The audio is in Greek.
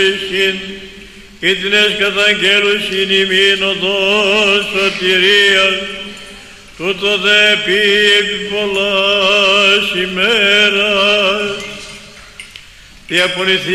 ήτνες καταγγέλους ημίν οδός σωτηρίας, τούτο δε πει επί πολλάς ημέρας, διαπονηθεί